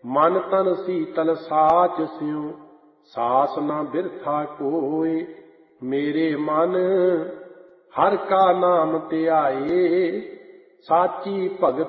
मन तन शीतल साच स्यों, सास न बिरथा कोय। मेरे मन हर का नाम ध्याए, साची भगत